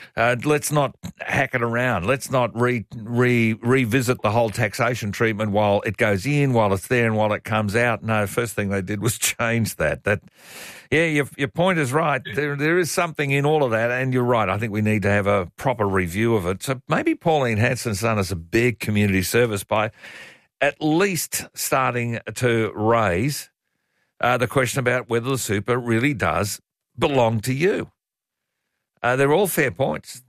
Let's not hack it around. Let's not revisit the whole taxation treatment while it goes in, while it's there, and while it comes out. No, first thing they did was change that. Your point is right. There is something in all of that, and you're right. I think we need to have a proper review of it. So maybe Pauline Hanson's done us a big community service by at least starting to raise the question about whether the super really does belong to you. They're all fair points.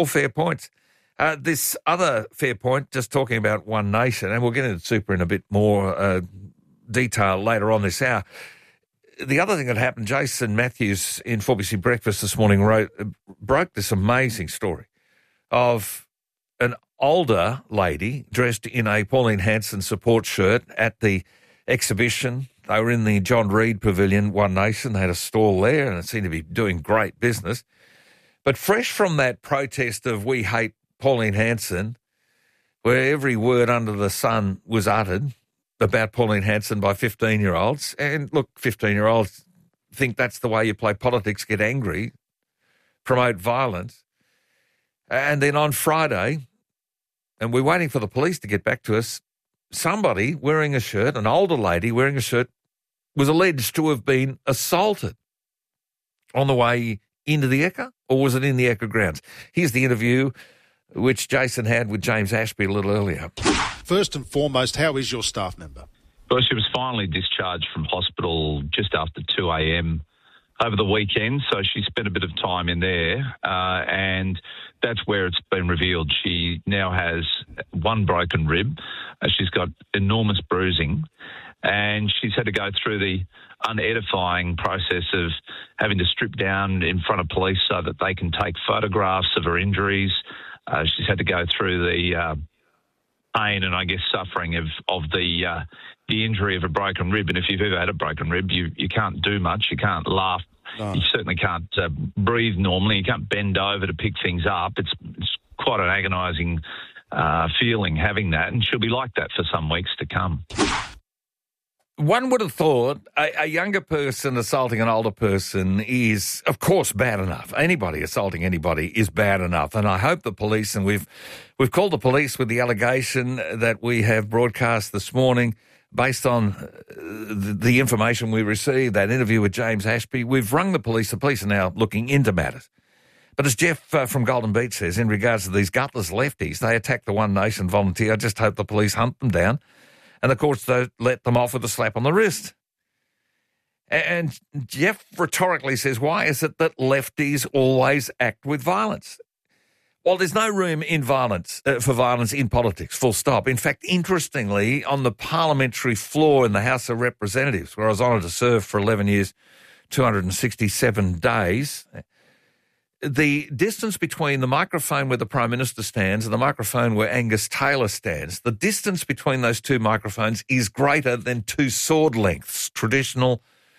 This other fair point, just talking about One Nation, and we'll get into super in a bit more detail later on this hour. The other thing that happened, Jason Matthews in 4BC Breakfast this morning broke this amazing story of an older lady dressed in a Pauline Hanson support shirt at the exhibition. They were in the John Reid Pavilion, One Nation. They had a stall there and it seemed to be doing great business. But fresh from that protest of we hate Pauline Hanson, where every word under the sun was uttered about Pauline Hanson by 15-year-olds, and look, 15-year-olds think that's the way you play politics, get angry, promote violence. And then on Friday, and we're waiting for the police to get back to us, somebody wearing a shirt, an older lady wearing a shirt, was alleged to have been assaulted on the way into the Ekka, or was it in the Ekka grounds? Here's the interview which Jason had with James Ashby a little earlier. First and foremost, how is your staff member? Well, she was finally discharged from hospital just after 2 a.m. over the weekend, so she spent a bit of time in there, and that's where it's been revealed. She now has one broken rib. She's got enormous bruising, and she's had to go through the unedifying process of having to strip down in front of police so that they can take photographs of her injuries. She's had to go through the pain and, I guess, suffering of the injury of a broken rib. And if you've ever had a broken rib, you can't do much. You can't laugh. No. You certainly can't breathe normally. You can't bend over to pick things up. It's quite an agonising feeling having that, and she'll be like that for some weeks to come. One would have thought a younger person assaulting an older person is, of course, bad enough. Anybody assaulting anybody is bad enough. And I hope the police, and we've called the police with the allegation that we have broadcast this morning based on the information we received, that interview with James Ashby. We've rung the police. The police are now looking into matters. But as Jeff from Golden Beach says, in regards to these gutless lefties, they attack the One Nation volunteer. I just hope the police hunt them down. And the courts don't let them off with a slap on the wrist. And Jeff rhetorically says, why is it that lefties always act with violence? Well, there's no room in violence for violence in politics, full stop. In fact, interestingly, on the parliamentary floor in the House of Representatives, where I was honoured to serve for 11 years, 267 days, the distance between the microphone where the Prime Minister stands and the microphone where Angus Taylor stands, the distance between those two microphones is greater than two sword lengths, traditional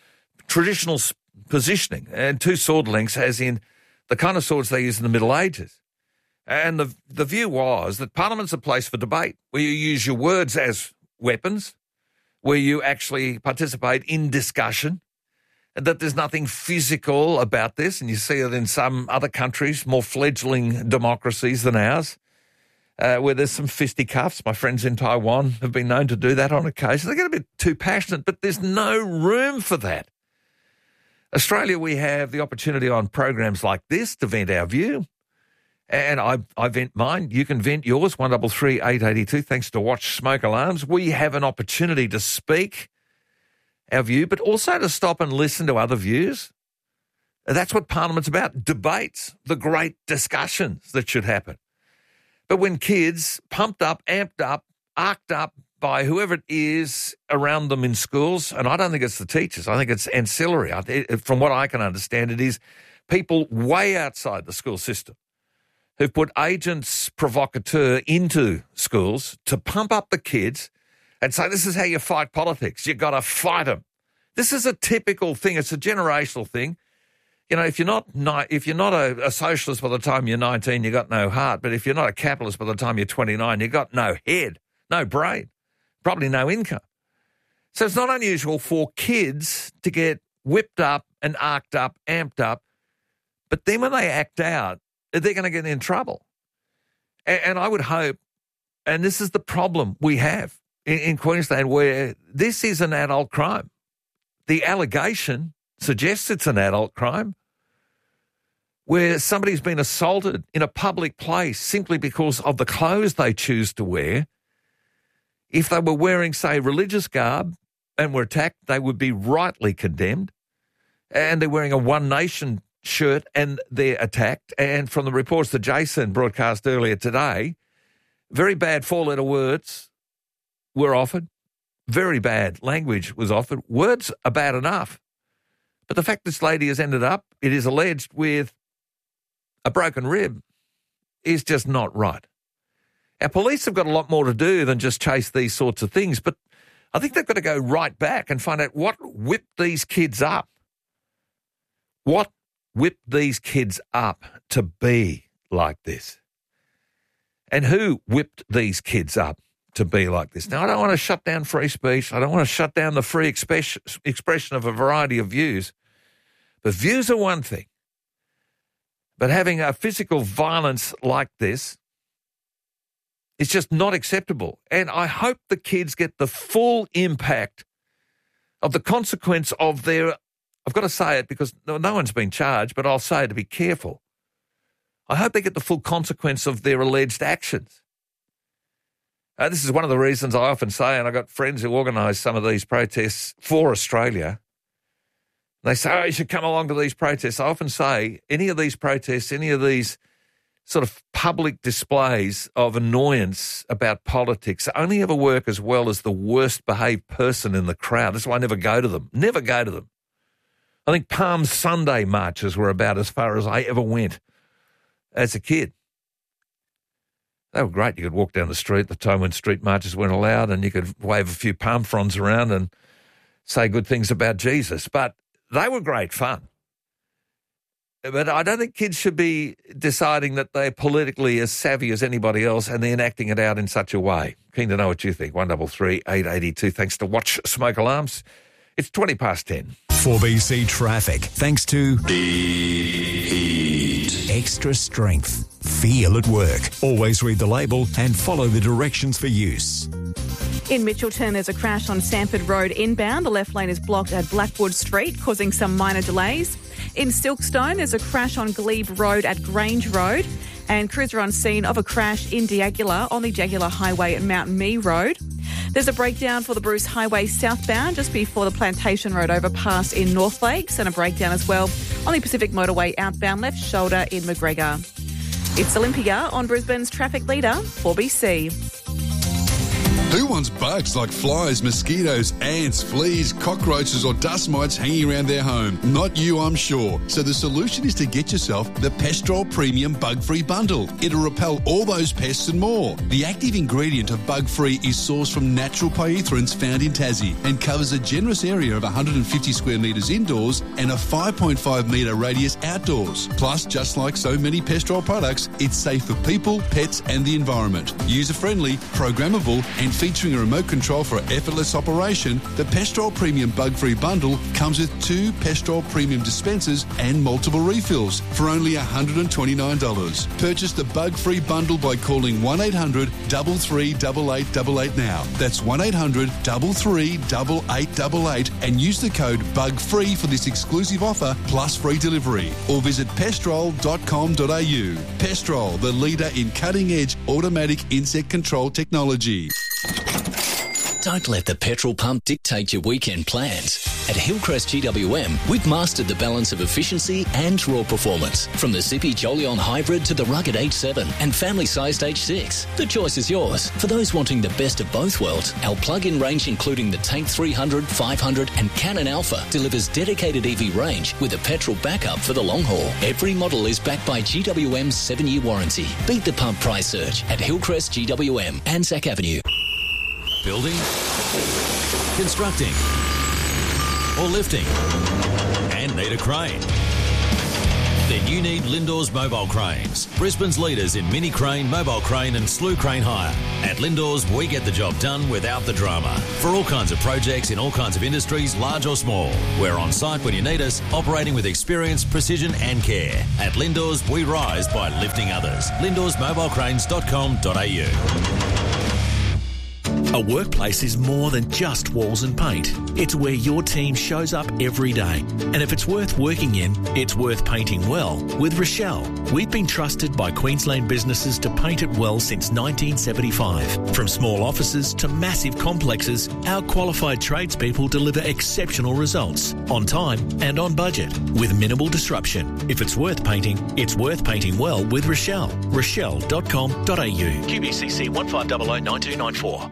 positioning, and two sword lengths as in the kind of swords they used in the Middle Ages. And the view was that Parliament's a place for debate, where you use your words as weapons, where you actually participate in discussion, and that there's nothing physical about this. And you see it in some other countries, more fledgling democracies than ours, where there's some fisticuffs. My friends in Taiwan have been known to do that on occasion. They get a bit too passionate, but there's no room for that. Australia, we have the opportunity on programs like this to vent our view. And I vent mine. You can vent yours, 133 882. Thanks to Watch Smoke Alarms. We have an opportunity to speak our view, but also to stop and listen to other views. That's what Parliament's about, debates, the great discussions that should happen. But when kids, pumped up, amped up, arced up by whoever it is around them in schools, and I don't think it's the teachers, I think it's ancillary. From what I can understand, it is people way outside the school system who've put agents provocateur into schools to pump up the kids and say, this is how you fight politics. You've got to fight them. This is a typical thing. It's a generational thing. You know, if you're not a socialist by the time you're 19, you got no heart. But if you're not a capitalist by the time you're 29, you got no head, no brain, probably no income. So it's not unusual for kids to get whipped up and arced up, amped up. But then when they act out, they're going to get in trouble. And I would hope, and this is the problem we have in Queensland, where this is an adult crime. The allegation suggests it's an adult crime, where somebody's been assaulted in a public place simply because of the clothes they choose to wear. If they were wearing, say, religious garb and were attacked, they would be rightly condemned. And they're wearing a One Nation shirt and they're attacked. And from the reports that Jason broadcast earlier today, very bad four-letter words were offered. Very bad language was offered. Words are bad enough. But the fact this lady has ended up, it is alleged, with a broken rib is just not right. Our police have got a lot more to do than just chase these sorts of things, but I think they've got to go right back and find out what whipped these kids up. What whipped these kids up to be like this? And who whipped these kids up to be like this? Now, I don't want to shut down free speech. I don't want to shut down the free expression of a variety of views. But views are one thing. But having a physical violence like this is just not acceptable. And I hope the kids get the full impact of the consequence of their, I've got to say it because no one's been charged, but I'll say it to be careful. I hope they get the full consequence of their alleged actions. This is one of the reasons I often say, and I've got friends who organise some of these protests for Australia. They say, oh, you should come along to these protests. I often say, any of these protests, any of these sort of public displays of annoyance about politics only ever work as well as the worst behaved person in the crowd. That's why I never go to them. Never go to them. I think Palm Sunday marches were about as far as I ever went as a kid. They were great. You could walk down the street at the time when street marches weren't allowed, and you could wave a few palm fronds around and say good things about Jesus. But they were great fun. But I don't think kids should be deciding that they're politically as savvy as anybody else and then acting it out in such a way. Keen to know what you think. 133 882. Thanks to Watch Smoke Alarms. It's 10 past 10. 4BC Traffic. Thanks to Heat. Extra strength. Feel at work. Always read the label and follow the directions for use. In Mitchelton, there's a crash on Sanford Road inbound. The left lane is blocked at Blackwood Street, causing some minor delays. In Silkstone, there's a crash on Glebe Road at Grange Road. And crews are on scene of a crash in Diagula on the Diagula Highway at Mount Mee Road. There's a breakdown for the Bruce Highway southbound just before the Plantation Road overpass in North Lakes, and a breakdown as well on the Pacific Motorway outbound left shoulder in McGregor. It's Olympia on Brisbane's traffic leader, 4BC. Who wants bugs like flies, mosquitoes, ants, fleas, cockroaches or dust mites hanging around their home? Not you, I'm sure. So the solution is to get yourself the Pestrol Premium Bug-Free Bundle. It'll repel all those pests and more. The active ingredient of Bug-Free is sourced from natural pyrethroids found in Tassie and covers a generous area of 150 square metres indoors and a 5.5 metre radius outdoors. Plus, just like so many Pestrol products, it's safe for people, pets and the environment. User-friendly, programmable and featuring a remote control for effortless operation, the Pestrol Premium Bug-Free Bundle comes with 2 Pestrol Premium dispensers and multiple refills for only $129. Purchase the Bug-Free Bundle by calling 1-800 338888 now. That's 1-800 338888 and use the code BUGFREE for this exclusive offer plus free delivery. Or visit pestrol.com.au. Pestrol, the leader in cutting-edge automatic insect control technology. Don't let the petrol pump dictate your weekend plans. At Hillcrest GWM, we've mastered the balance of efficiency and raw performance. From the zippy Jolion Hybrid to the rugged H7 and family-sized H6. The choice is yours. For those wanting the best of both worlds, our plug-in range including the Tank 300, 500 and Cannon Alpha delivers dedicated EV range with a petrol backup for the long haul. Every model is backed by GWM's 7-year warranty. Beat the pump price surge at Hillcrest GWM, Anzac Avenue. Building, constructing, or lifting, and need a crane. Then you need Lindor's Mobile Cranes, Brisbane's leaders in mini crane, mobile crane and slew crane hire. At Lindor's, we get the job done without the drama. For all kinds of projects in all kinds of industries, large or small. We're on site when you need us, operating with experience, precision and care. At Lindor's, we rise by lifting others. Lindor'sMobileCranes.com.au. A workplace is more than just walls and paint. It's where your team shows up every day. And if it's worth working in, it's worth painting well with Rochelle. We've been trusted by Queensland businesses to paint it well since 1975. From small offices to massive complexes, our qualified tradespeople deliver exceptional results on time and on budget with minimal disruption. If it's worth painting well with Rochelle. Rochelle.com.au. QBCC 15009294.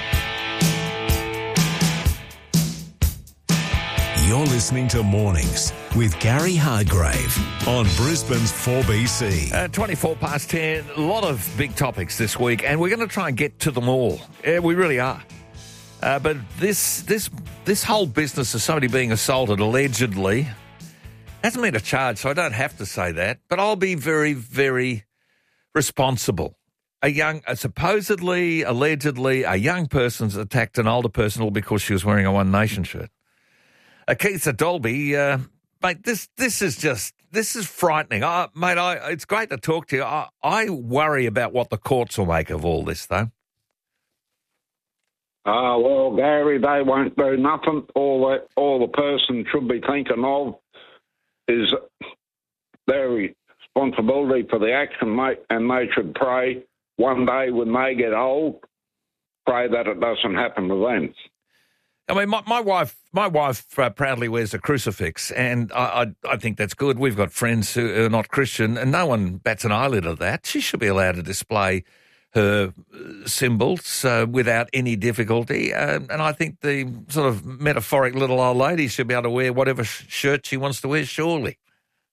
You're listening to Mornings with Gary Hargrave on Brisbane's 4BC. 24 past 10, a lot of big topics this week, and we're going to try and get to them all. Yeah, we really are. But this whole business of somebody being assaulted allegedly hasn't been a charge, so I don't have to say that, but I'll be very, very responsible. Allegedly, a young person's attacked an older person all because she was wearing a One Nation shirt. Keitha Dolby, mate, this is frightening. It's great to talk to you. I worry about what the courts will make of all this, though. Well, Gary, they won't do nothing. All the person should be thinking of is their responsibility for the action, mate, and they should pray one day when they get old, pray that it doesn't happen to them. I mean, my wife proudly wears a crucifix, and I think that's good. We've got friends who are not Christian, and no one bats an eyelid at that. She should be allowed to display her symbols without any difficulty, and I think the sort of metaphoric little old lady should be able to wear whatever shirt she wants to wear, surely.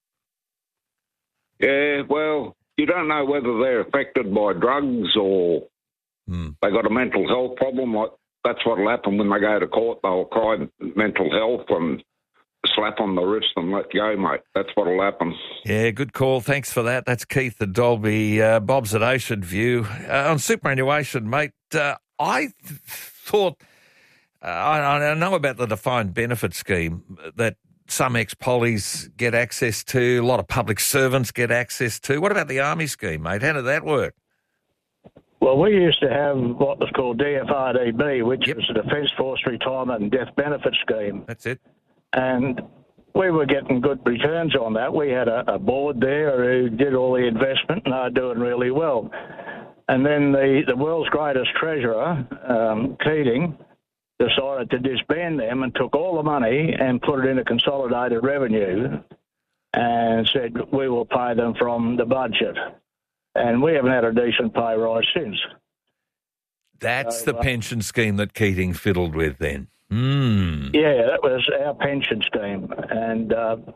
Yeah, well, you don't know whether they're affected by drugs or they got a mental health problem. That's what'll happen when they go to court. They'll cry mental health and slap on the wrist and let go, mate. That's what'll happen. Yeah, good call. Thanks for that. That's Keitha Dolby. Bob's at Ocean View. On superannuation, mate, I thought, I know about the defined benefit scheme that some ex-pollies get access to, a lot of public servants get access to. What about the army scheme, mate? How did that work? Well, we used to have what was called DFRDB, which was a Defence Force Retirement and Death Benefit Scheme. That's it. And we were getting good returns on that. We had a board there who did all the investment, and they were doing really well. And then the world's greatest treasurer, Keating, decided to disband them and took all the money and put it into consolidated revenue and said, we will pay them from the budget. And we haven't had a decent pay rise since. That's the pension scheme that Keating fiddled with then. Yeah, that was our pension scheme. And,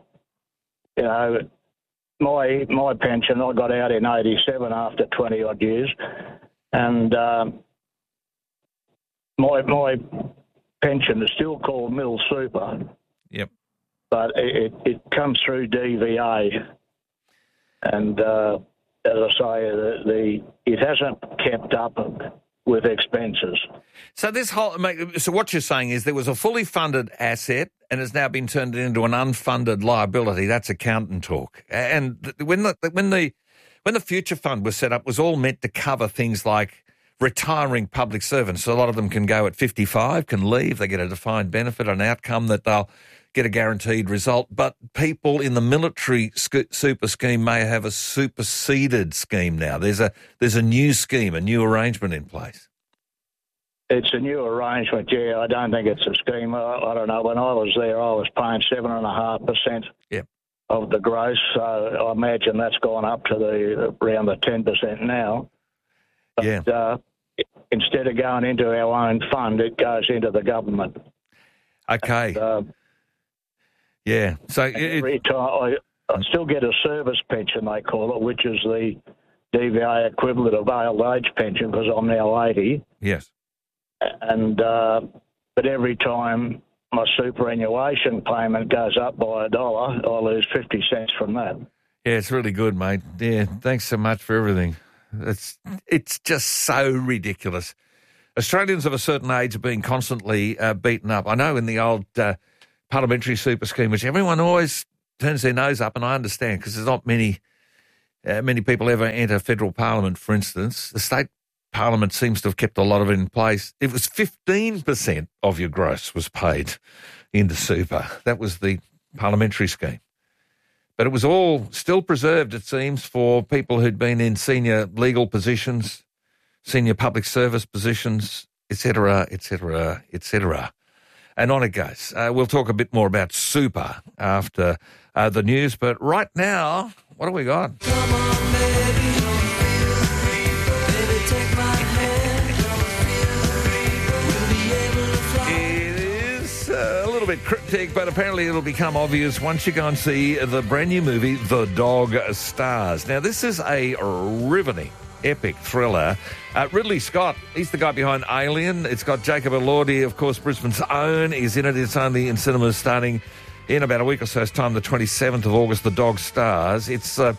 my pension, I got out in 87 after 20-odd years. And my pension is still called Mill Super. Yep. But it comes through DVA. And... as I say, it hasn't kept up with expenses. So so what you're saying is there was a fully funded asset and has now been turned into an unfunded liability. That's accountant talk. And when the future fund was set up, it was all meant to cover things like retiring public servants. So a lot of them can go at 55, can leave, they get a defined benefit, an outcome that they'll get a guaranteed result, but people in the military super scheme may have a superseded scheme now. There's a new scheme, a new arrangement in place. It's a new arrangement, yeah. I don't think it's a scheme. I don't know. When I was there, I was paying 7.5% of the gross, so I imagine that's gone up to around the 10% now. But, instead of going into our own fund, it goes into the government. Okay. And, yeah. So every time I still get a service pension, they call it, which is the DVA equivalent of old age pension because I'm now 80. Yes. And but every time my superannuation payment goes up by $1, I lose 50 cents from that. Yeah, it's really good, mate. Yeah, thanks so much for everything. It's just so ridiculous. Australians of a certain age are being constantly beaten up. I know in the old parliamentary super scheme, which everyone always turns their nose up, and I understand because there's not many people ever enter federal parliament, for instance. The state parliament seems to have kept a lot of it in place. It was 15% of your gross was paid into super. That was the parliamentary scheme. But it was all still preserved, it seems, for people who'd been in senior legal positions, senior public service positions, etc., etc., etc. And on it goes. We'll talk a bit more about super after the news, but right now, what do we got? Come on, baby, baby, take my hand, we'll be able to fly. It is a little bit cryptic, but apparently it'll become obvious once you go and see the brand new movie, The Dog Stars. Now, this is a riveting, epic thriller. Ridley Scott, he's the guy behind Alien. It's got Jacob Elordi, of course, Brisbane's own. He's in it. It's only in cinemas starting in about a week or so's time, the 27th of August, The Dog Stars. It's a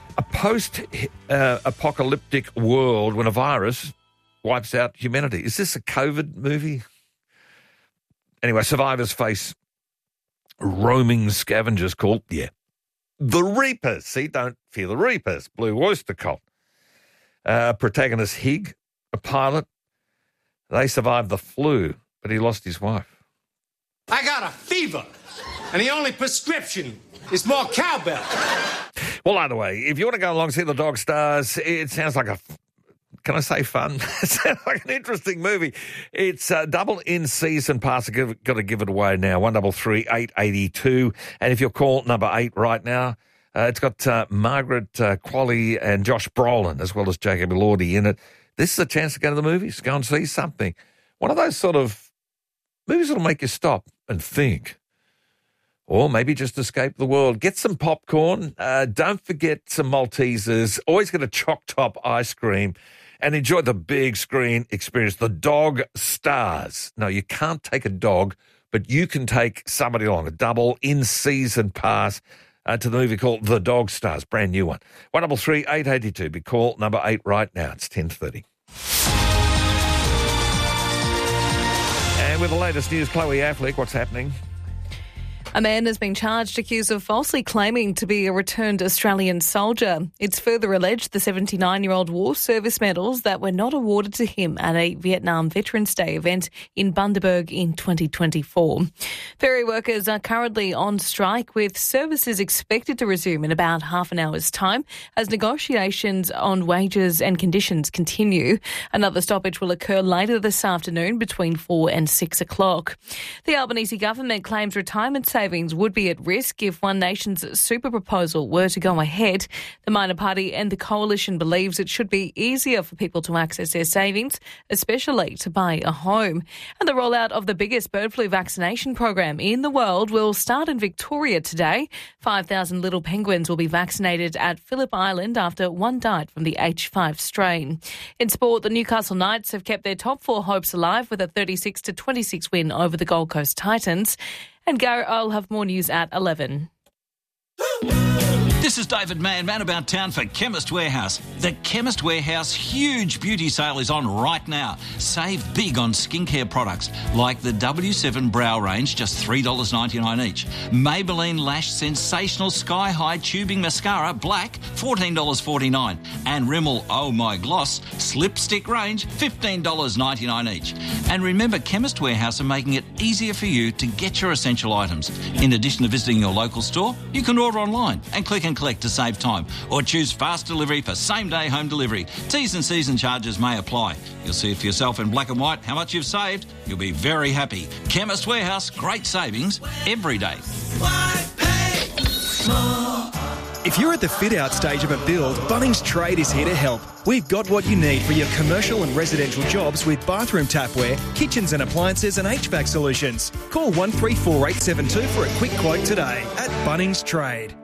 post-apocalyptic world when a virus wipes out humanity. Is this a COVID movie? Anyway, survivors face roaming scavengers called, the Reapers. See, don't fear the Reapers. Blue Oyster Cult. Protagonist Hig, a pilot, they survived the flu, but he lost his wife. I got a fever, and the only prescription is more cowbell. Well, either way, if you want to go along and see The Dog Stars, it sounds like can I say fun? It sounds like an interesting movie. It's double in-season pass. I've got to give it away now, 133 882. And if you call number 8 right now, it's got Margaret Qualley and Josh Brolin, as well as Jacob Elordi in it. This is a chance to go to the movies, go and see something. One of those sort of movies that'll make you stop and think. Or maybe just escape the world. Get some popcorn. Don't forget some Maltesers. Always get a choc top ice cream. And enjoy the big screen experience. The Dog Stars. No, you can't take a dog, but you can take somebody along. A double in-season pass to the movie called The Dog Stars, brand new one. 133 882. Be call number 8 right now. It's 10:30. And with the latest news, Chloe Affleck, what's happening? A man has been charged accused of falsely claiming to be a returned Australian soldier. It's further alleged the 79-year-old wore service medals that were not awarded to him at a Vietnam Veterans Day event in Bundaberg in 2024. Ferry workers are currently on strike, with services expected to resume in about half an hour's time as negotiations on wages and conditions continue. Another stoppage will occur later this afternoon between 4 and 6 o'clock. The Albanese government claims retirement savings would be at risk if One Nation's super proposal were to go ahead. The minor party and the coalition believes it should be easier for people to access their savings, especially to buy a home. And the rollout of the biggest bird flu vaccination program in the world will start in Victoria today. 5,000 little penguins will be vaccinated at Phillip Island after one died from the H5 strain. In sport, the Newcastle Knights have kept their top 4 hopes alive with a 36-26 win over the Gold Coast Titans. And Gary, I'll have more news at 11. This is David Mann about town for Chemist Warehouse. The Chemist Warehouse huge beauty sale is on right now. Save big on skincare products like the W7 Brow Range, just $3.99 each. Maybelline Lash Sensational Sky High Tubing Mascara, black, $14.49. And Rimmel Oh My Gloss Slipstick Range, $15.99 each. And remember, Chemist Warehouse are making it easier for you to get your essential items. In addition to visiting your local store, you can order online and click and collect to save time, or choose fast delivery for same-day home delivery. T's and C's and charges may apply. You'll see it for yourself in black and white how much you've saved. You'll be very happy. Chemist Warehouse, great savings every day. If you're at the fit-out stage of a build, Bunnings Trade is here to help. We've got what you need for your commercial and residential jobs with bathroom tapware, kitchens and appliances and HVAC solutions. Call 134872 for a quick quote today at Bunnings Trade.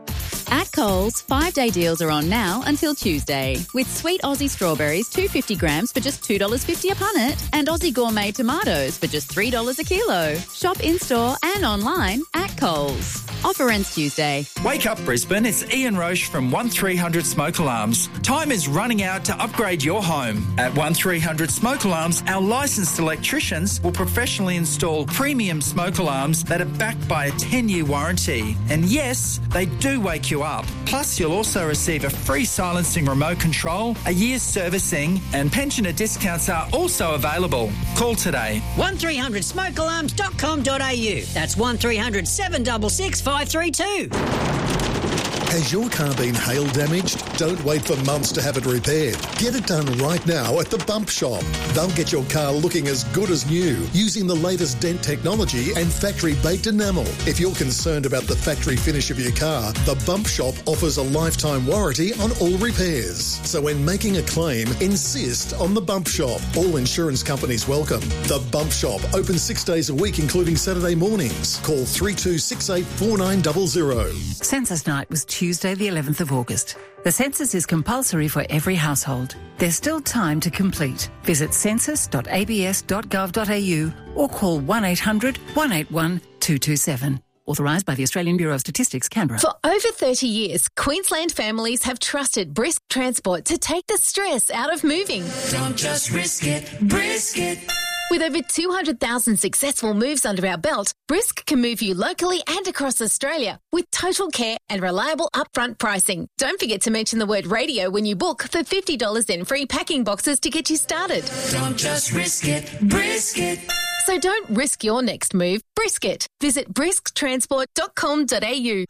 At Coles, 5-day deals are on now until Tuesday. With sweet Aussie strawberries, 250 grams for just $2.50 a punnet, and Aussie gourmet tomatoes for just $3 a kilo. Shop in-store and online at Coles. Offer ends Tuesday. Wake up, Brisbane. It's Ian Roche from 1300 Smoke Alarms. Time is running out to upgrade your home. At 1300 Smoke Alarms, our licensed electricians will professionally install premium smoke alarms that are backed by a 10-year warranty. And yes, they do wake you up. Plus, you'll also receive a free silencing remote control, a year's servicing, and pensioner discounts are also available. Call today. 1300smokealarms.com.au. That's 1300 766 532. Has your car been hail damaged? Don't wait for months to have it repaired. Get it done right now at the Bump Shop. They'll get your car looking as good as new using the latest dent technology and factory-baked enamel. If you're concerned about the factory finish of your car, the Bump Shop offers a lifetime warranty on all repairs. So when making a claim, insist on the Bump Shop. All insurance companies welcome. The Bump Shop, open 6 days a week, including Saturday mornings. Call 3268 4900. Census night was Tuesday the 11th of August. The census is compulsory for every household. There's still time to complete. Visit census.abs.gov.au or call 1800 181 227. Authorised by the Australian Bureau of Statistics, Canberra. For over 30 years, Queensland families have trusted Brisk Transport to take the stress out of moving. Don't just risk it, brisk it. With over 200,000 successful moves under our belt, Brisk can move you locally and across Australia with total care and reliable upfront pricing. Don't forget to mention the word radio when you book for $50 in free packing boxes to get you started. Don't just risk it, brisk it. So don't risk your next move, brisk it. Visit brisktransport.com.au.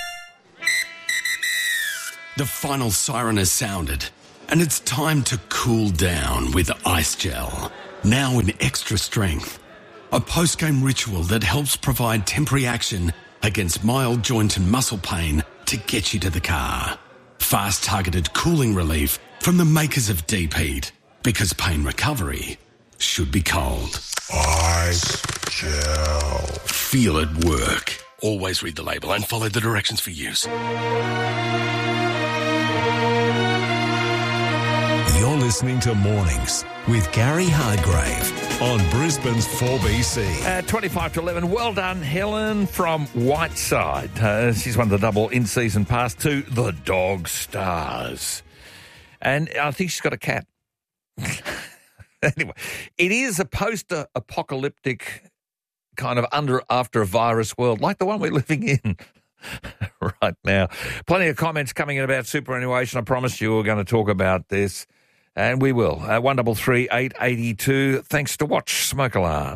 The final siren has sounded, and it's time to cool down with Ice Gel. Now in extra strength. A post-game ritual that helps provide temporary action against mild joint and muscle pain to get you to the car. Fast targeted cooling relief from the makers of Deep Heat. Because pain recovery should be cold. Ice Gel. Feel it work. Always read the label and follow the directions for use. You're listening to Mornings with Gary Hardgrave on Brisbane's 4BC. At 25 to 11, well done, Helen from Whiteside. She's won the double in-season pass to the Dog Stars. And I think she's got a cat. Anyway, it is a post-apocalyptic kind of after a virus world, like the one we're living in right now. Plenty of comments coming in about superannuation. I promised you we were going to talk about this. And we will. 133 882. Thanks to Watch Smoke Alarm.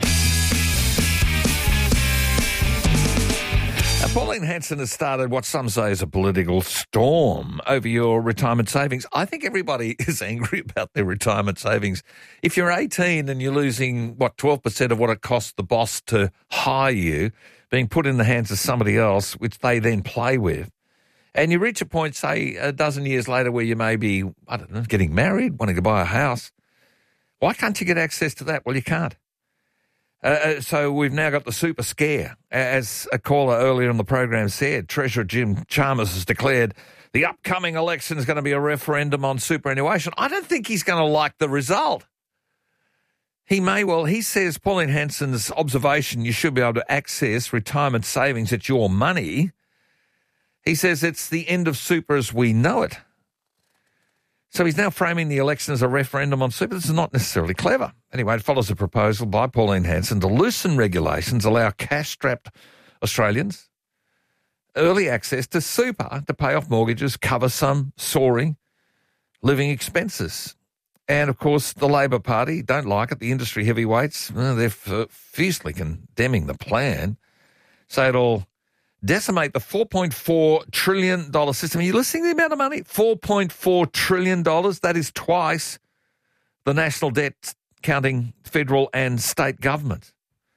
Pauline Hanson has started what some say is a political storm over your retirement savings. I think everybody is angry about their retirement savings. If you're 18 and you're losing, 12% of what it costs the boss to hire you, being put in the hands of somebody else, which they then play with, and you reach a point, say, a dozen years later where you may be, getting married, wanting to buy a house. Why can't you get access to that? Well, you can't. So we've now got the super scare. As a caller earlier in the program said, Treasurer Jim Chalmers has declared the upcoming election is going to be a referendum on superannuation. I don't think he's going to like the result. He may well. He says, Pauline Hanson's observation, you should be able to access retirement savings at your money. He says it's the end of super as we know it. So he's now framing the election as a referendum on super. This is not necessarily clever. Anyway, it follows a proposal by Pauline Hanson to loosen regulations, allow cash-strapped Australians early access to super to pay off mortgages, cover some soaring living expenses. And, of course, the Labor Party don't like it. The industry heavyweights, they're fiercely condemning the plan. Say it'll decimate the $4.4 trillion system. Are you listening to the amount of money? $4.4 trillion. That is twice the national debt, counting federal and state governments.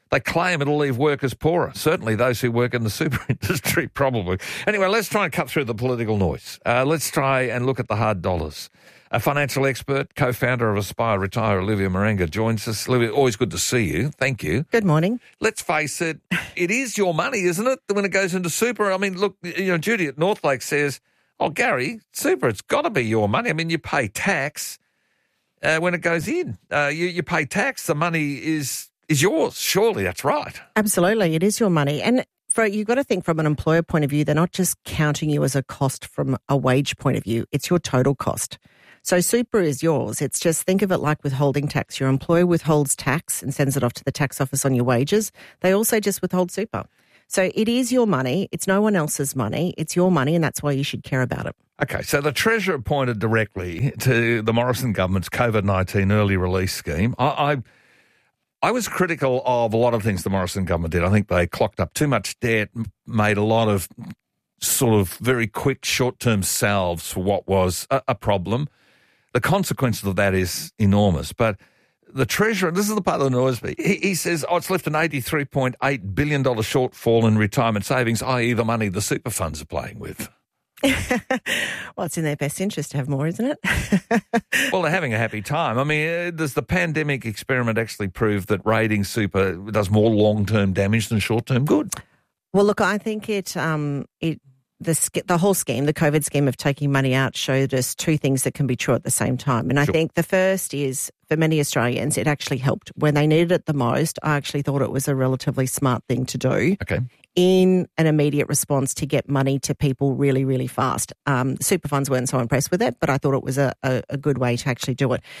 They claim it'll leave workers poorer. Certainly those who work in the super industry, probably. Anyway, let's try and cut through the political noise. Let's try and look at the hard dollars. A financial expert, co-founder of Aspire Retire, Olivia Marenga, joins us. Olivia, always good to see you. Thank you. Good morning. Let's face it, it is your money, isn't it, when it goes into super? I mean, look, Judy at Northlake says, oh, Gary, super, it's got to be your money. I mean, you pay tax when it goes in. You pay tax, the money is yours. Surely that's right. Absolutely, it is your money. And you've got to think from an employer point of view, they're not just counting you as a cost from a wage point of view. It's your total cost. So super is yours. It's just think of it like withholding tax. Your employer withholds tax and sends it off to the tax office on your wages. They also just withhold super. So it is your money. It's no one else's money. It's your money, and that's why you should care about it. Okay, so the Treasurer pointed directly to the Morrison government's COVID-19 early release scheme. I was critical of a lot of things the Morrison government did. I think they clocked up too much debt, made a lot of sort of very quick short-term salves for what was a problem. The consequences of that is enormous. But the Treasurer, this is the part that annoys me, he says, it's left an $83.8 billion shortfall in retirement savings, i.e. the money the super funds are playing with. Well, it's in their best interest to have more, isn't it? Well, they're having a happy time. I mean, does the pandemic experiment actually prove that raiding super does more long-term damage than short-term good? Well, look, I think the whole scheme, the COVID scheme of taking money out, showed us two things that can be true at the same time. And I think the first is, for many Australians, it actually helped. When they needed it the most, I actually thought it was a relatively smart thing to do. Okay. In an immediate response to get money to people really, really fast. Super funds weren't so impressed with it, but I thought it was a good way to actually do it.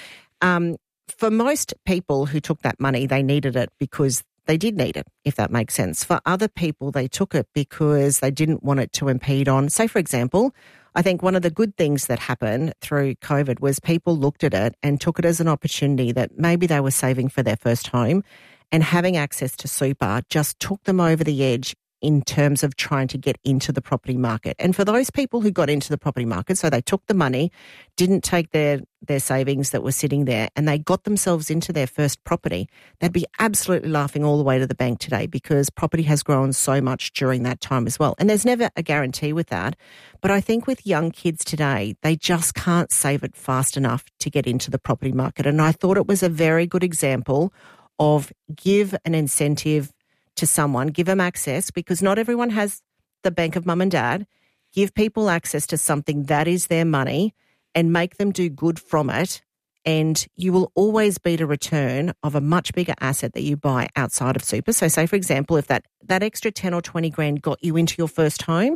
For most people who took that money, they needed it because they did need it, if that makes sense. For other people, they took it because they didn't want it to impede on. Say, for example, I think one of the good things that happened through COVID was people looked at it and took it as an opportunity that maybe they were saving for their first home, and having access to super just took them over the edge in terms of trying to get into the property market. And for those people who got into the property market, so they took the money, didn't take their savings that were sitting there, and they got themselves into their first property, they'd be absolutely laughing all the way to the bank today because property has grown so much during that time as well. And there's never a guarantee with that. But I think with young kids today, they just can't save it fast enough to get into the property market. And I thought it was a very good example of give an incentive to someone, give them access, because not everyone has the bank of mum and dad. Give people access to something that is their money and make them do good from it, and you will always beat a return of a much bigger asset that you buy outside of super. So say, for example, if that extra 10 or 20 grand got you into your first home,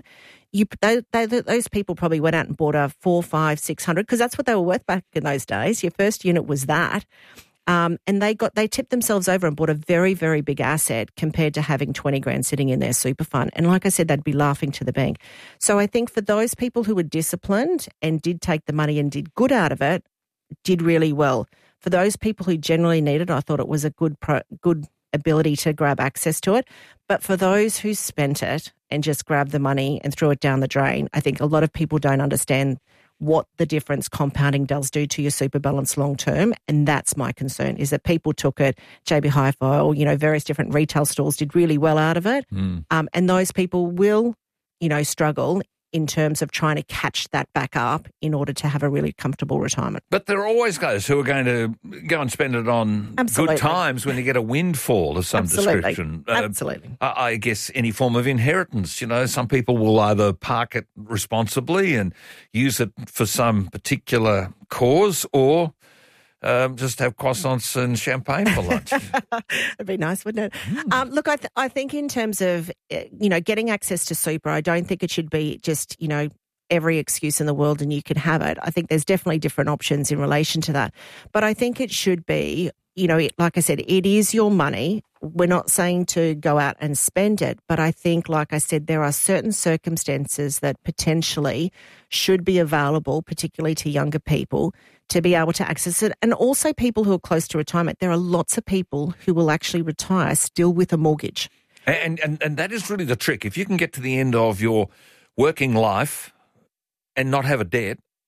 those people probably went out and bought a 400, 500, 600, because that's what they were worth back in those days. Your first unit was that. And they tipped themselves over and bought a very, very big asset compared to having 20 grand sitting in their super fund. And like I said, they'd be laughing to the bank. So I think for those people who were disciplined and did take the money and did good out of it, did really well. For those people who generally needed it, I thought it was a good ability to grab access to it. But for those who spent it and just grabbed the money and threw it down the drain, I think a lot of people don't understand what the difference compounding does do to your super balance long term. And that's my concern, is that people took it, JB Hi-Fi, or, various different retail stores did really well out of it. And those people will, struggle in terms of trying to catch that back up in order to have a really comfortable retirement. But there are always those who are going to go and spend it on good times when you get a windfall of some description. Absolutely. I guess any form of inheritance. Some people will either park it responsibly and use it for some particular cause, or just have croissants and champagne for lunch. It'd be nice, wouldn't it? Look, I think in terms of, getting access to super, I don't think it should be just, every excuse in the world and you can have it. I think there's definitely different options in relation to that. But I think it should be, like I said, it is your money. We're not saying to go out and spend it, but I think, like I said, there are certain circumstances that potentially should be available, particularly to younger people, to be able to access it. And also people who are close to retirement. There are lots of people who will actually retire still with a mortgage. And that is really the trick. If you can get to the end of your working life and not have a debt,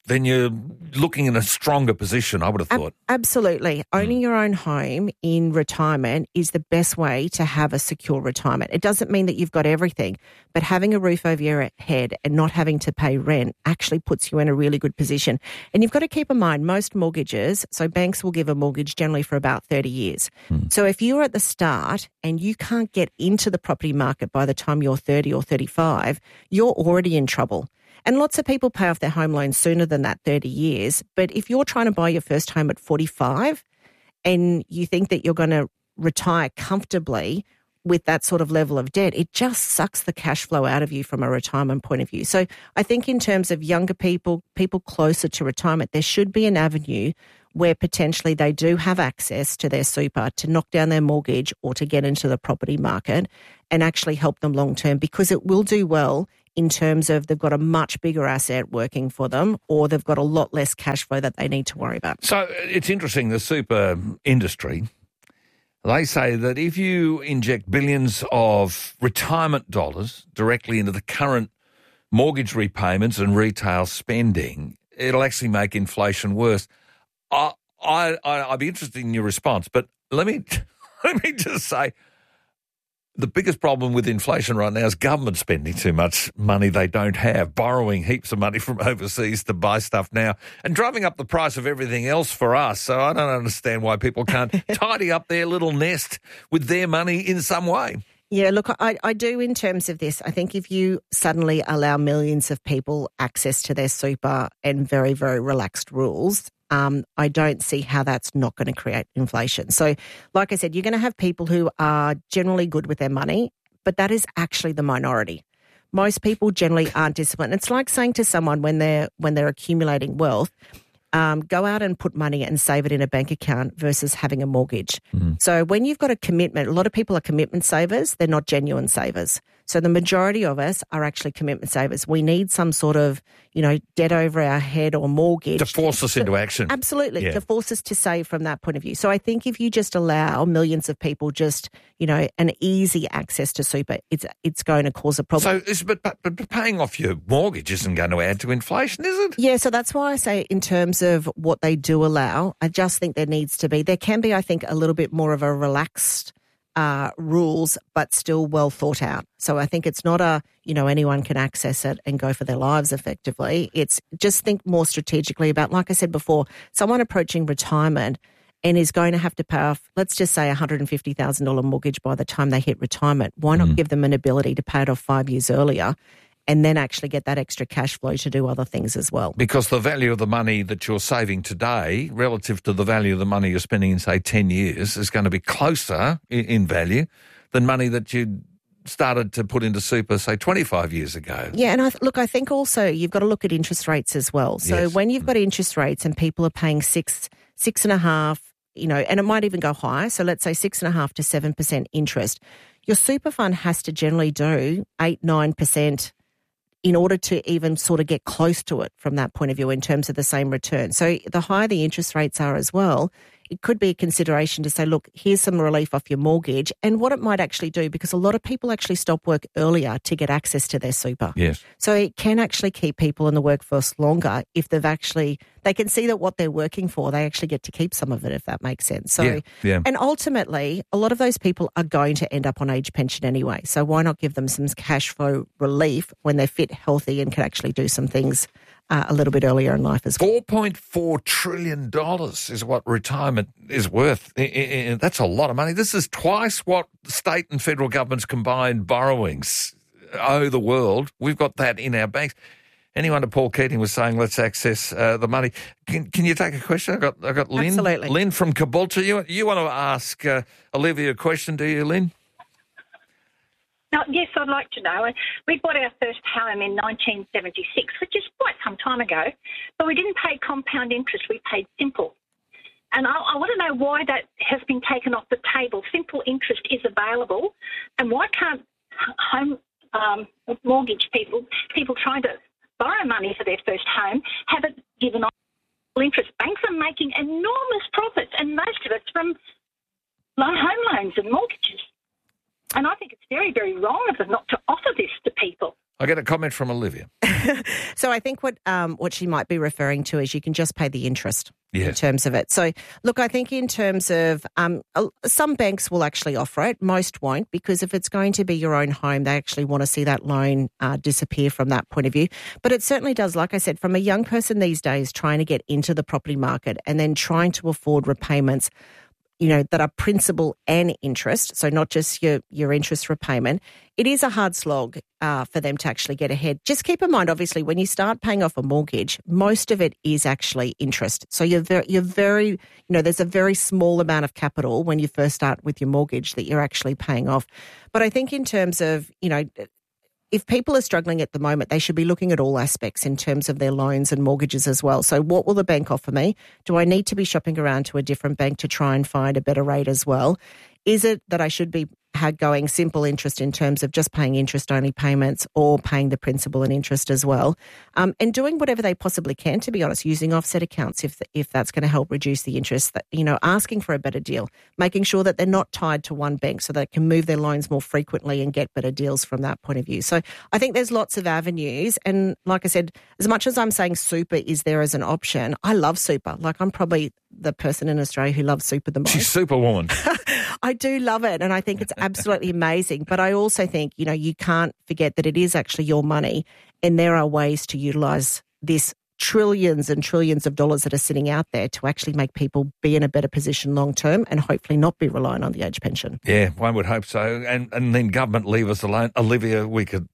then you're looking in a stronger position, I would have thought. Absolutely. Owning your own home in retirement is the best way to have a secure retirement. It doesn't mean that you've got everything, but having a roof over your head and not having to pay rent actually puts you in a really good position. And you've got to keep in mind, most mortgages, so banks will give a mortgage generally for about 30 years. So if you're at the start and you can't get into the property market by the time you're 30 or 35, you're already in trouble. And lots of people pay off their home loans sooner than that, 30 years. But if you're trying to buy your first home at 45 and you think that you're going to retire comfortably with that sort of level of debt, it just sucks the cash flow out of you from a retirement point of view. So I think in terms of younger people, people closer to retirement, there should be an avenue where potentially they do have access to their super to knock down their mortgage or to get into the property market and actually help them long term, because it will do well in terms of they've got a much bigger asset working for them, or they've got a lot less cash flow that they need to worry about. So it's interesting, the super industry, they say that if you inject billions of retirement dollars directly into the current mortgage repayments and retail spending, it'll actually make inflation worse. I'd be interested in your response, but let me just say, the biggest problem with inflation right now is government spending too much money they don't have, borrowing heaps of money from overseas to buy stuff now and driving up the price of everything else for us. So I don't understand why people can't tidy up their little nest with their money in some way. Yeah, look, I do in terms of this. I think if you suddenly allow millions of people access to their super and very, very relaxed rules, I don't see how that's not going to create inflation. So, like I said, you're going to have people who are generally good with their money, but that is actually the minority. Most people generally aren't disciplined. It's like saying to someone when they're accumulating wealth, go out and put money and save it in a bank account versus having a mortgage. So when you've got a commitment, a lot of people are commitment savers. They're not genuine savers. So the majority of us are actually commitment savers. We need some sort of, debt over our head or mortgage. To force us into action. Absolutely, to force us to save from that point of view. So I think if you just allow millions of people just, an easy access to super, it's going to cause a problem. So, but paying off your mortgage isn't going to add to inflation, is it? Yeah, so that's why I say in terms of what they do allow, I just think there can be, I think, a little bit more of a relaxed rules, but still well thought out. So I think it's not anyone can access it and go for their lives effectively. It's just think more strategically about, like I said before, someone approaching retirement and is going to have to pay off, let's just say $150,000 mortgage by the time they hit retirement. Why not give them an ability to pay it off 5 years earlier and then actually get that extra cash flow to do other things as well? Because the value of the money that you're saving today relative to the value of the money you're spending in, say, 10 years is going to be closer in value than money that you started to put into super, say, 25 years ago. Yeah, and I think also you've got to look at interest rates as well. So when you've got interest rates and people are paying 6.5%, and it might even go higher, so let's say 6.5% to 7% interest, your super fund has to generally do 8-9% in order to even sort of get close to it from that point of view in terms of the same return. So the higher the interest rates are as well, it could be a consideration to say, look, here's some relief off your mortgage, and what it might actually do, because a lot of people actually stop work earlier to get access to their super. Yes. So it can actually keep people in the workforce longer if they can see that what they're working for, they actually get to keep some of it, if that makes sense. So, and ultimately, a lot of those people are going to end up on age pension anyway. So why not give them some cash flow relief when they're fit, healthy, and can actually do some things a little bit earlier in life as well. $4.4 trillion is what retirement is worth. That's a lot of money. This is twice what state and federal governments' combined borrowings owe the world. We've got that in our banks. Anyone to Paul Keating was saying, let's access the money. Can you take a question? I got Lynn. Absolutely. Lynn from Caboolture. You want to ask Olivia a question, do you, Lynn? Yes, I'd like to know. We bought our first home in 1976, which is quite some time ago, but we didn't pay compound interest. We paid simple. And I want to know why that has been taken off the table. Simple interest is available, and why can't home mortgage people trying to borrow money for their first home have it given on interest? Banks are making enormous profits, and most of it's from home loans and mortgages. And I think it's very, very wrong of them not to offer this to people. I get a comment from Olivia. So I think what she might be referring to is you can just pay the interest. Yeah. In terms of it. So, look, I think in terms of some banks will actually offer it. Most won't, because if it's going to be your own home, they actually want to see that loan disappear from that point of view. But it certainly does, like I said, from a young person these days trying to get into the property market and then trying to afford repayments, that are principal and interest, so not just your interest repayment, it is a hard slog for them to actually get ahead. Just keep in mind, obviously, when you start paying off a mortgage, most of it is actually interest. So you're very, there's a very small amount of capital when you first start with your mortgage that you're actually paying off. But I think in terms of, if people are struggling at the moment, they should be looking at all aspects in terms of their loans and mortgages as well. So what will the bank offer me? Do I need to be shopping around to a different bank to try and find a better rate as well? Is it that I should be going simple interest in terms of just paying interest-only payments or paying the principal and interest as well? And doing whatever they possibly can, to be honest, using offset accounts if that's going to help reduce the interest, asking for a better deal, making sure that they're not tied to one bank so they can move their loans more frequently and get better deals from that point of view. So I think there's lots of avenues. And like I said, as much as I'm saying super is there as an option, I love super. Like, I'm probably the person in Australia who loves super the most. She's Superwoman. I do love it, and I think it's absolutely amazing. But I also think, you can't forget that it is actually your money, and there are ways to utilise this trillions and trillions of dollars that are sitting out there to actually make people be in a better position long term and hopefully not be relying on the age pension. Yeah, one would hope so. And then government leave us alone. Olivia, we could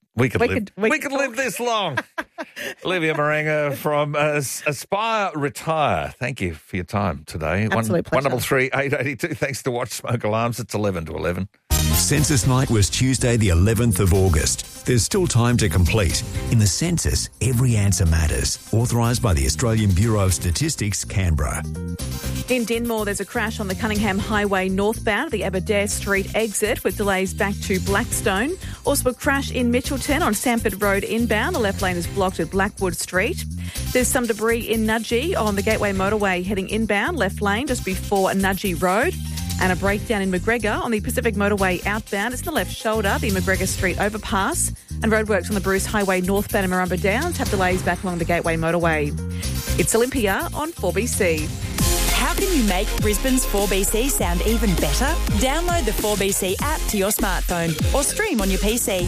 live this long. Olivia Marenga from Aspire Retire. Thank you for your time today. Absolute pleasure. 133-882. Thanks to Watch Smoke Alarms. It's 11 to 11. Census night was Tuesday, the 11th of August. There's still time to complete. In the census, every answer matters. Authorised by the Australian Bureau of Statistics, Canberra. In Dinmore, there's a crash on the Cunningham Highway northbound, the Aberdare Street exit, with delays back to Blackstone. Also a crash in Mitchelton on Stamford Road inbound. The left lane is blocked at Blackwood Street. There's some debris in Nudgee on the Gateway Motorway heading inbound, left lane just before Nudgee Road. And a breakdown in McGregor on the Pacific Motorway outbound. It's in the left shoulder, the McGregor Street overpass. And roadworks on the Bruce Highway northbound in Marumba Downs have delays back along the Gateway Motorway. It's Olympia on 4BC. How can you make Brisbane's 4BC sound even better? Download the 4BC app to your smartphone or stream on your PC.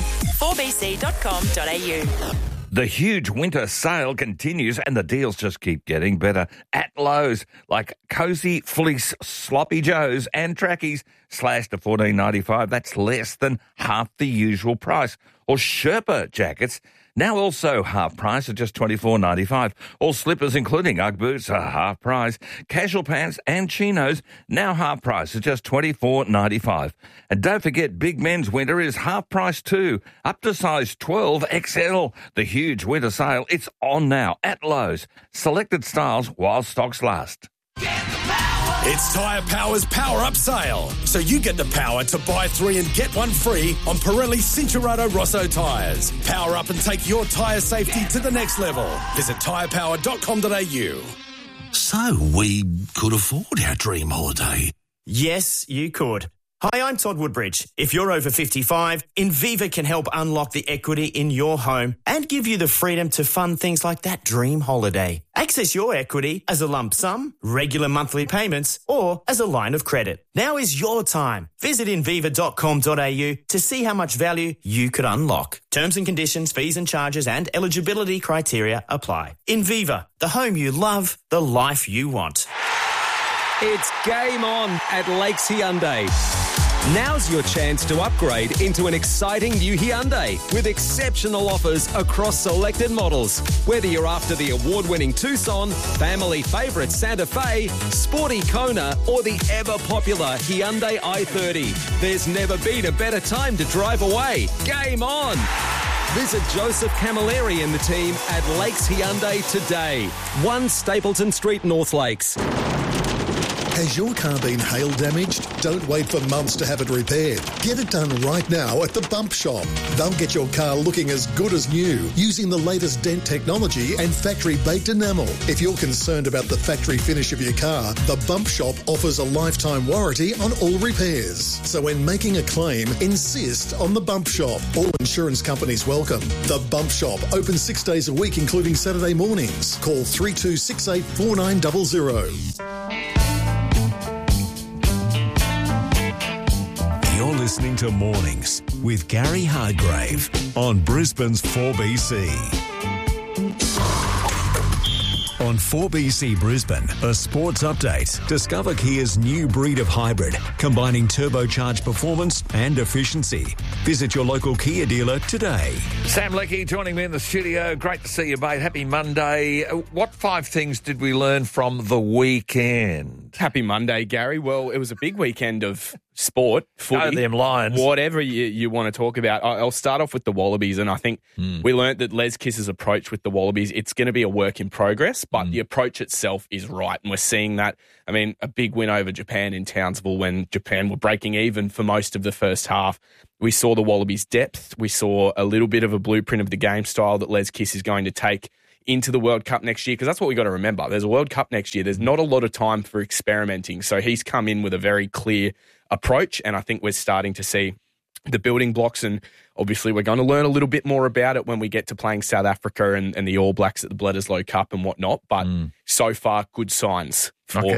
4bc.com.au. The huge winter sale continues and the deals just keep getting better at Lowe's, like Cozy Fleece Sloppy Joes and Trackies slashed to $14.95. That's less than half the usual price. Or Sherpa jackets, now also half price at just $24.95. All slippers, including Ugg boots, are half price. Casual pants and chinos, now half price at just $24.95. And don't forget, big men's winter is half price too, up to size 12XL. The huge winter sale, it's on now at Lowe's. Selected styles while stocks last. It's Tyre Power's Power Up Sale. So you get the power to buy 3 and get 1 free on Pirelli Cincherato Rosso tyres. Power up and take your tyre safety to the next level. Visit tyrepower.com.au. So we could afford our dream holiday. Yes, you could. Hi, I'm Todd Woodbridge. If you're over 55, Inviva can help unlock the equity in your home and give you the freedom to fund things like that dream holiday. Access your equity as a lump sum, regular monthly payments, or as a line of credit. Now is your time. Visit inviva.com.au to see how much value you could unlock. Terms and conditions, fees and charges, and eligibility criteria apply. Inviva, the home you love, the life you want. It's game on at Lakes Hyundai. Now's your chance to upgrade into an exciting new Hyundai with exceptional offers across selected models. Whether you're after the award-winning Tucson, family favourite Santa Fe, sporty Kona, or the ever-popular Hyundai i30, there's never been a better time to drive away. Game on! Visit Joseph Camilleri and the team at Lakes Hyundai today. 1 Stapleton Street, North Lakes. Has your car been hail damaged? Don't wait for months to have it repaired. Get it done right now at the Bump Shop. They'll get your car looking as good as new using the latest dent technology and factory-baked enamel. If you're concerned about the factory finish of your car, the Bump Shop offers a lifetime warranty on all repairs. So when making a claim, insist on the Bump Shop. All insurance companies welcome. The Bump Shop, open 6 days a week, including Saturday mornings. Call 3268 4900. You're listening to Mornings with Gary Hardgrave on Brisbane's 4BC. On 4BC Brisbane, a sports update. Discover Kia's new breed of hybrid, combining turbocharged performance and efficiency. Visit your local Kia dealer today. Sam Leckie joining me in the studio. Great to see you, mate. Happy Monday. What 5 things did we learn from the weekend? Happy Monday, Gary. Well, it was a big weekend of sport, footy, them Lions. whatever you want to talk about. I'll start off with the Wallabies, and I think we learnt that Les Kiss's approach with the Wallabies, it's going to be a work in progress, but the approach itself is right, and we're seeing that. I mean, a big win over Japan in Townsville when Japan were breaking even for most of the first half. We saw the Wallabies' depth. We saw a little bit of a blueprint of the game style that Les Kiss is going to take into the World Cup next year, because that's what we got to remember. There's a World Cup next year. There's not a lot of time for experimenting. So he's come in with a very clear approach, and I think we're starting to see the building blocks, and obviously we're going to learn a little bit more about it when we get to playing South Africa and the All Blacks at the Bledisloe Cup and whatnot, but so far, good signs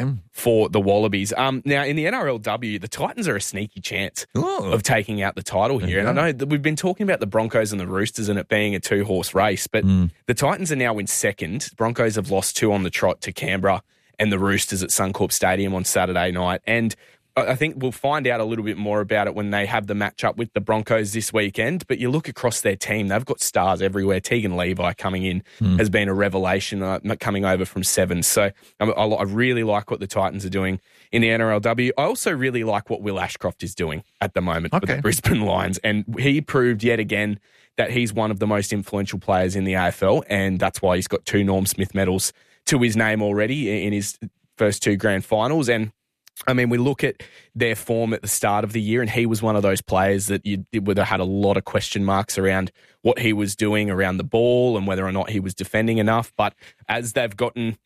for the Wallabies. Now, in the NRLW, the Titans are a sneaky chance of taking out the title here, and I know that we've been talking about the Broncos and the Roosters and it being a 2-horse race, but the Titans are now in second. Broncos have lost 2 on the trot to Canberra and the Roosters at Suncorp Stadium on Saturday night, and I think we'll find out a little bit more about it when they have the matchup with the Broncos this weekend. But you look across their team, they've got stars everywhere. Tegan Levi coming in has been a revelation, coming over from Sevens. So I really like what the Titans are doing in the NRLW. I also really like what Will Ashcroft is doing at the moment with the Brisbane Lions. And he proved yet again that he's one of the most influential players in the AFL. And that's why he's got 2 Norm Smith medals to his name already in his first 2 grand finals. And I mean, we look at their form at the start of the year, and he was one of those players that you would have had a lot of question marks around what he was doing around the ball and whether or not he was defending enough. But as they've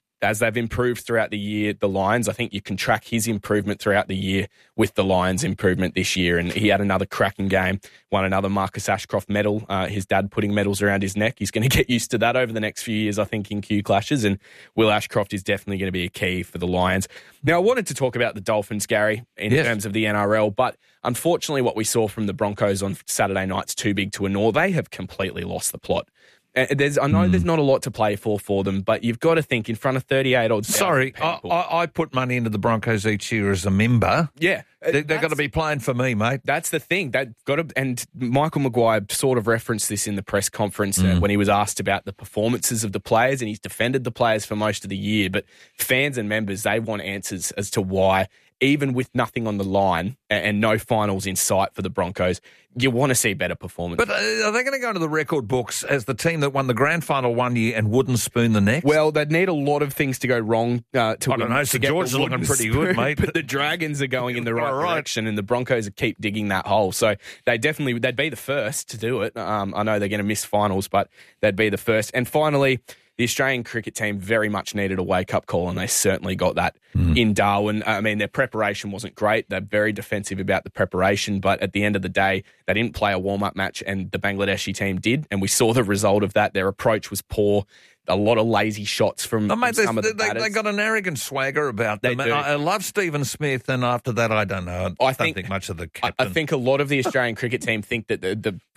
improved throughout the year, the Lions, I think you can track his improvement throughout the year with the Lions' improvement this year. And he had another cracking game, won another Marcus Ashcroft medal. His dad putting medals around his neck. He's going to get used to that over the next few years, I think, in Q clashes. And Will Ashcroft is definitely going to be a key for the Lions. Now, I wanted to talk about the Dolphins, Gary, in terms of the NRL, but unfortunately what we saw from the Broncos on Saturday night's too big to ignore. They have completely lost the plot. I know there's not a lot to play for them, but you've got to think in front of 38-odd. Sorry, I put money into the Broncos each year as a member. Yeah. They're going to be playing for me, mate. That's the thing. And Michael Maguire sort of referenced this in the press conference when he was asked about the performances of the players, and he's defended the players for most of the year. But fans and members, they want answers as to why, even with nothing on the line and no finals in sight for the Broncos, you want to see better performance. But are they going to go into the record books as the team that won the grand final one year and wouldn't spoon the next? Well, they'd need a lot of things to go wrong I don't know. St George is looking pretty good, mate. But the Dragons are going in the right direction, and the Broncos keep digging that hole. So they'd be the first to do it. I know they're going to miss finals, but they'd be the first. And finally, the Australian cricket team very much needed a wake-up call, and they certainly got that in Darwin. I mean, their preparation wasn't great. They're very defensive about the preparation, but at the end of the day, they didn't play a warm-up match, and the Bangladeshi team did, and we saw the result of that. Their approach was poor. A lot of lazy shots from some of the batters. They got an arrogant swagger about them. I love Stephen Smith, and after that, I don't know. I don't think much of the captain. I think a lot of the Australian cricket team think that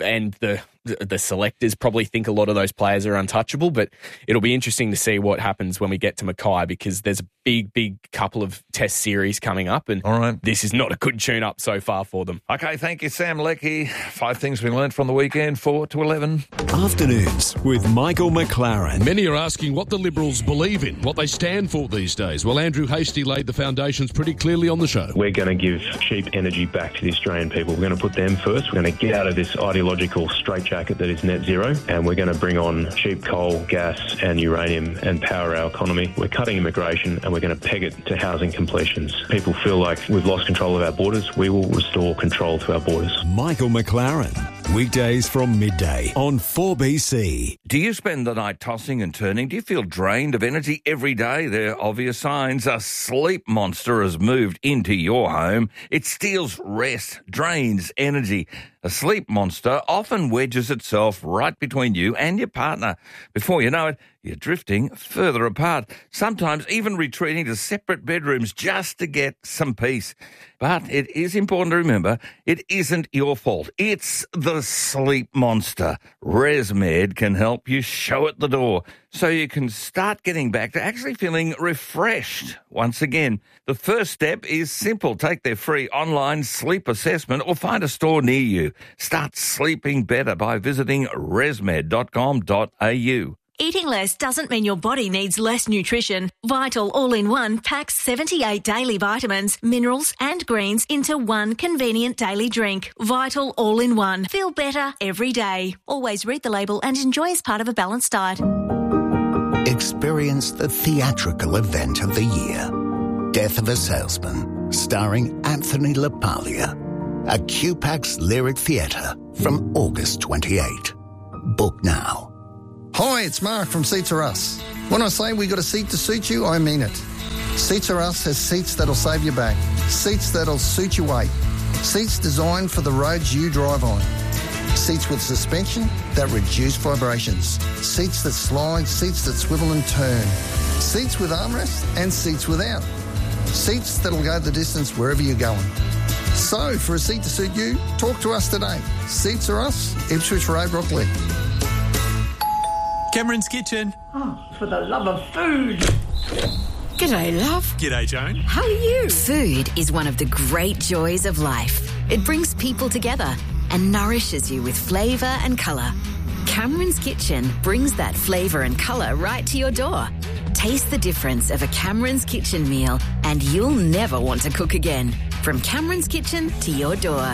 the selectors probably think a lot of those players are untouchable, but it'll be interesting to see what happens when we get to Mackay, because there's a big couple of test series coming up, and this is not a good tune-up so far for them. Okay, thank you, Sam Leckie. 5 things we learned from the weekend, 4 to 11. Afternoons with Michael McLaren. Many are asking what the Liberals believe in, what they stand for these days. Well, Andrew Hastie laid the foundations pretty clearly on the show. We're going to give cheap energy back to the Australian people. We're going to put them first. We're going to get out of this ideological straitjacket jacket that is net zero, and we're going to bring on cheap coal, gas and uranium and power our economy. We're cutting immigration and we're going to peg it to housing completions. People feel like we've lost control of our borders. We will restore control to our borders. Michael McLaren, weekdays from midday on 4BC. Do you spend the night tossing and turning? Do you feel drained of energy every day? There are obvious signs. A sleep monster has moved into your home. It steals rest, drains energy. A sleep monster often wedges itself right between you and your partner. Before you know it, you're drifting further apart, sometimes even retreating to separate bedrooms just to get some peace. But it is important to remember, it isn't your fault. It's the sleep monster. ResMed can help you show it the door so you can start getting back to actually feeling refreshed once again. The first step is simple. Take their free online sleep assessment or find a store near you. Start sleeping better by visiting resmed.com.au. Eating less doesn't mean your body needs less nutrition. Vital All-in-One packs 78 daily vitamins, minerals and greens into one convenient daily drink. Vital All-in-One. Feel better every day. Always read the label and enjoy as part of a balanced diet. Experience the theatrical event of the year. Death of a Salesman, starring Anthony LaPaglia. At QPAX Lyric Theatre from August 28. Book now. Hi, it's Mark from Seats Are Us. When I say we got a seat to suit you, I mean it. Seats Are Us has seats that'll save your back, seats that'll suit your weight, seats designed for the roads you drive on, seats with suspension that reduce vibrations, seats that slide, seats that swivel and turn, seats with armrests and seats without, seats that'll go the distance wherever you're going. So, for a seat to suit you, talk to us today. Seats Are Us, Ipswich Road, Brooklyn. Cameron's Kitchen. Oh, for the love of food. G'day, love. G'day, Joan. How are you? Food is one of the great joys of life. It brings people together and nourishes you with flavour and colour. Cameron's Kitchen brings that flavour and colour right to your door. Taste the difference of a Cameron's Kitchen meal and you'll never want to cook again. From Cameron's Kitchen to your door.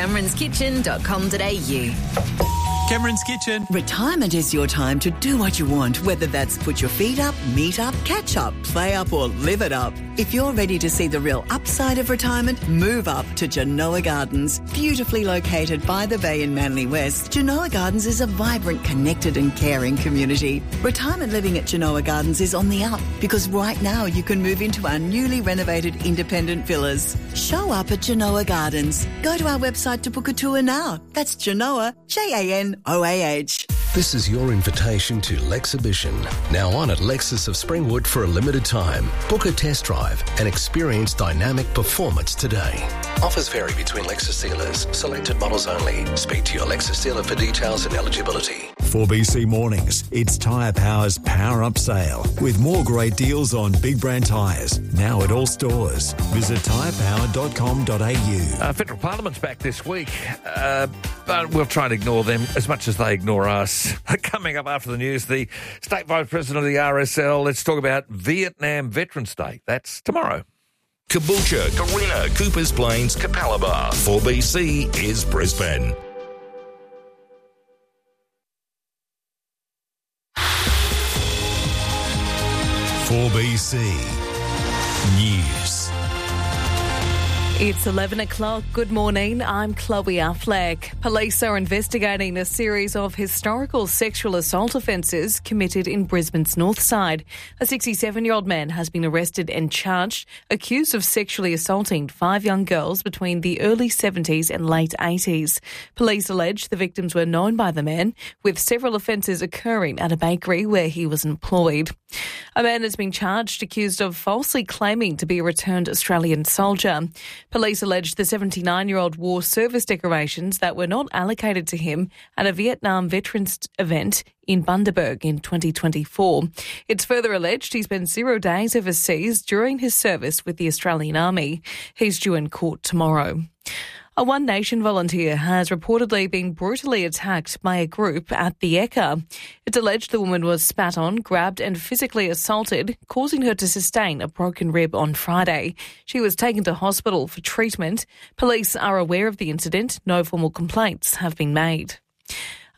CameronsKitchen.com.au. Cameron's Kitchen. Retirement is your time to do what you want, whether that's put your feet up, meet up, catch up, play up or live it up. If you're ready to see the real upside of retirement, move up to Genoa Gardens. Beautifully located by the bay in Manly West, Genoa Gardens is a vibrant, connected and caring community. Retirement living at Genoa Gardens is on the up because right now you can move into our newly renovated independent villas. Show up at Genoa Gardens. Go to our website to book a tour now. That's Genoa, JANOAH. This is your invitation to Lexhibition, now on at Lexus of Springwood for a limited time. Book a test drive and experience dynamic performance today. Offers vary between Lexus dealers. Selected models only. Speak to your Lexus dealer for details and eligibility. 4BC Mornings, it's Tyre Power's Power Up Sale with more great deals on big brand tyres. Now at all stores. Visit tyrepower.com.au. Federal Parliament's back this week, but we'll try and ignore them as much as they ignore us. Coming up after the news, the State Vice President of the RSL. Let's talk about Vietnam Veterans Day. That's tomorrow. Caboolture, Carina, Coopers Plains, Capalaba. 4BC is Brisbane. For BC News. It's 11 o'clock. Good morning. I'm Chloe Affleck. Police are investigating a series of historical sexual assault offences committed in Brisbane's north side. A 67-year-old man has been arrested and charged, accused of sexually assaulting 5 young girls between the early 70s and late 80s. Police allege the victims were known by the man, with several offences occurring at a bakery where he was employed. A man has been charged, accused of falsely claiming to be a returned Australian soldier. Police allege the 79-year-old wore service decorations that were not allocated to him at a Vietnam Veterans event in Bundaberg in 2024. It's further alleged he spent 0 days overseas during his service with the Australian Army. He's due in court tomorrow. A One Nation volunteer has reportedly been brutally attacked by a group at the Ekka. It's alleged the woman was spat on, grabbed and physically assaulted, causing her to sustain a broken rib on Friday. She was taken to hospital for treatment. Police are aware of the incident. No formal complaints have been made.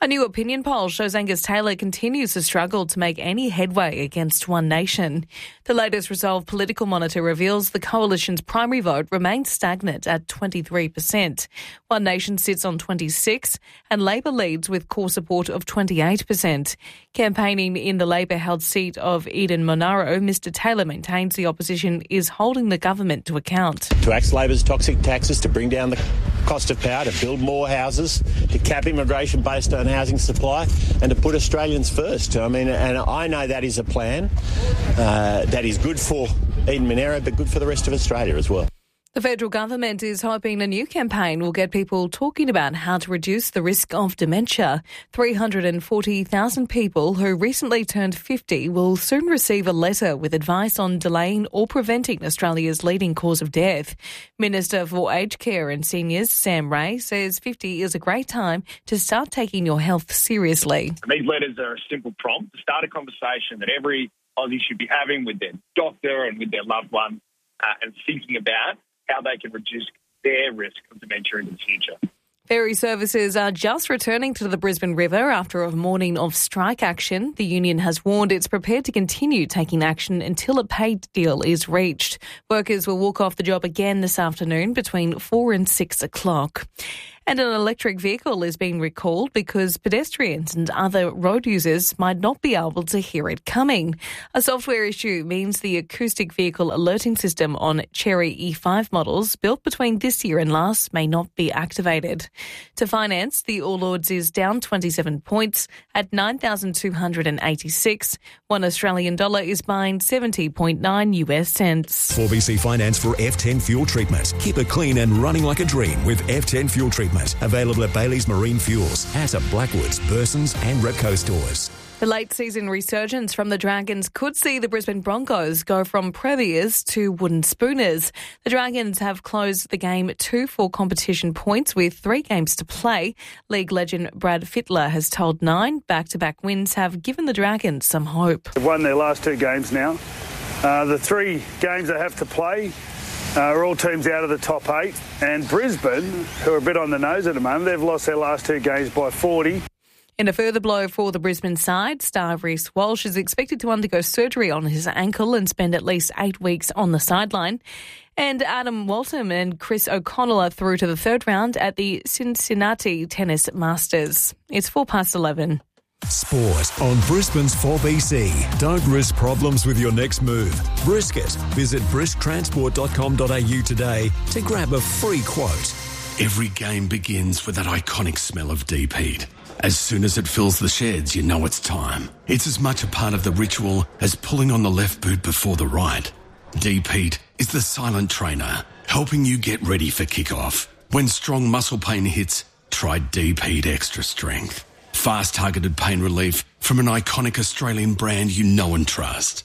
A new opinion poll shows Angus Taylor continues to struggle to make any headway against One Nation. The latest Resolve Political Monitor reveals the coalition's primary vote remains stagnant at 23%. One Nation sits on 26% and Labor leads with core support of 28%. Campaigning in the Labor-held seat of Eden Monaro, Mr Taylor maintains the opposition is holding the government to account. To axe Labor's toxic taxes, to bring down the cost of power, to build more houses, to cap immigration based on housing supply, and to put Australians first. I mean, and I know that is a plan that is good for Eden Monaro, but good for the rest of Australia as well. The federal government is hoping a new campaign will get people talking about how to reduce the risk of dementia. 340,000 people who recently turned 50 will soon receive a letter with advice on delaying or preventing Australia's leading cause of death. Minister for Aged Care and Seniors, Sam Ray, says 50 is a great time to start taking your health seriously. These letters are a simple prompt to start a conversation that every Aussie should be having with their doctor and with their loved one and thinking about how they can reduce their risk of dementia in the future. Ferry services are just returning to the Brisbane River after a morning of strike action. The union has warned it's prepared to continue taking action until a pay deal is reached. Workers will walk off the job again this afternoon between 4 and 6 o'clock. And an electric vehicle is being recalled because pedestrians and other road users might not be able to hear it coming. A software issue means the acoustic vehicle alerting system on Cherry E5 models built between this year and last may not be activated. To finance, the All Ords is down 27 points at 9,286. $1 Australian is buying 70.9 US cents. 4BC Finance for F10 fuel treatment. Keep it clean and running like a dream with F10 fuel treatment. Available at Bailey's Marine Fuels, at Blackwoods, Burson's and Repco stores. The late season resurgence from the Dragons could see the Brisbane Broncos go from premiers to wooden spooners. The Dragons have closed the game 2 for competition points with 3 games to play. League legend Brad Fittler has told Nine back-to-back wins have given the Dragons some hope. They've won their last 2 games now. The 3 games they have to play are all teams out of the top 8. And Brisbane, who are a bit on the nose at the moment, they've lost their last 2 games by 40. In a further blow for the Brisbane side, star Reece Walsh is expected to undergo surgery on his ankle and spend at least 8 weeks on the sideline. And Adam Waltham and Chris O'Connell are through to the 3rd round at the Cincinnati Tennis Masters. It's 11:04. Sport on Brisbane's 4BC. Don't risk problems with your next move. Brisk it. Visit brisktransport.com.au today to grab a free quote. Every game begins with that iconic smell of deep heat. As soon as it fills the sheds, you know it's time. It's as much a part of the ritual as pulling on the left boot before the right. Deep heat is the silent trainer, helping you get ready for kickoff. When strong muscle pain hits, try Deep Heat Extra Strength. Fast targeted pain relief from an iconic Australian brand you know and trust.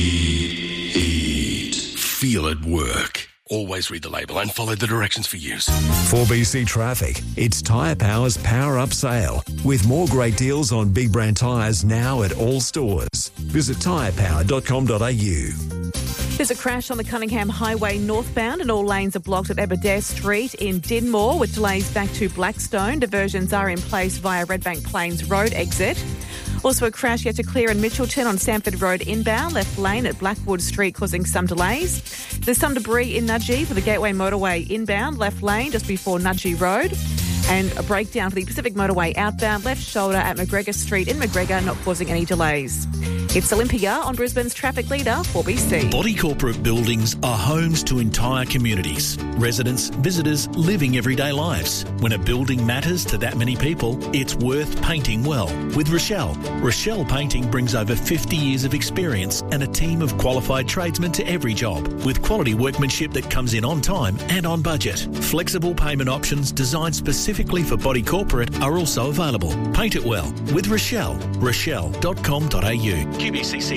Deep Heat. Feel it work. Always read the label and follow the directions for use. 4BC Traffic. It's Tyre Power's Power Up Sale, with more great deals on big brand tyres now at all stores. Visit tyrepower.com.au. There's a crash on the Cunningham Highway northbound and all lanes are blocked at Aberdare Street in Dinmore with delays back to Blackstone. Diversions are in place via Redbank Plains Road exit. Also a crash yet to clear in Mitchelton on Stamford Road inbound, left lane at Blackwood Street causing some delays. There's some debris in Nudgee for the Gateway Motorway inbound, left lane just before Nudgee Road. And a breakdown for the Pacific Motorway outbound, left shoulder at McGregor Street in McGregor, not causing any delays. It's Olympia on Brisbane's traffic leader, 4BC. Body corporate buildings are homes to entire communities. Residents, visitors, living everyday lives. When a building matters to that many people, it's worth painting well. With Rochelle. Rochelle Painting brings over 50 years of experience and a team of qualified tradesmen to every job, with quality workmanship that comes in on time and on budget. Flexible payment options designed specifically for body corporate are also available. Paint it well with Rochelle. Rochelle.com.au. QBCC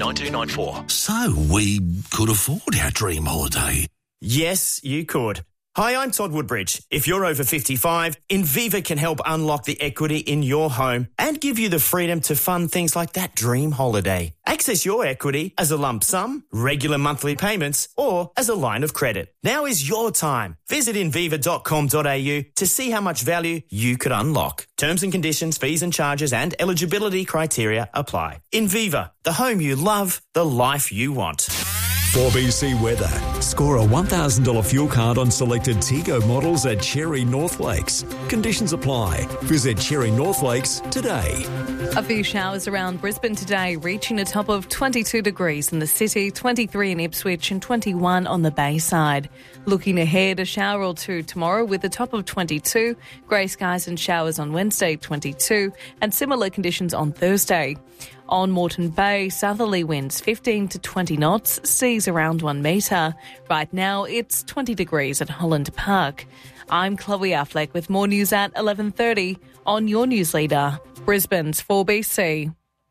15009294. So we could afford our dream holiday. Yes, you could. Hi, I'm Todd Woodbridge. If you're over 55, Inviva can help unlock the equity in your home and give you the freedom to fund things like that dream holiday. Access your equity as a lump sum, regular monthly payments, or as a line of credit. Now is your time. Visit inviva.com.au to see how much value you could unlock. Terms and conditions, fees and charges and eligibility criteria apply. Inviva, the home you love, the life you want. 4BC Weather. Score a $1,000 fuel card on selected Tego models at Cherry North Lakes. Conditions apply. Visit Cherry North Lakes today. A few showers around Brisbane today, reaching a top of 22 degrees in the city, 23 in Ipswich and 21 on the Bayside. Looking ahead, a shower or two tomorrow with a top of 22, grey skies and showers on Wednesday, 22, and similar conditions on Thursday. On Moreton Bay, southerly winds 15 to 20 knots, seas around 1 metre. Right now, it's 20 degrees at Holland Park. I'm Chloe Affleck with more news at 11:30 on your news leader, Brisbane's 4BC.